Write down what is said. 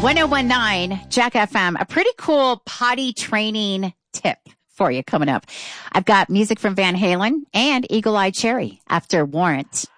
1019 Jack FM. A pretty cool potty training tip for you coming up. I've got music from Van Halen and Eagle Eye Cherry after Warrant.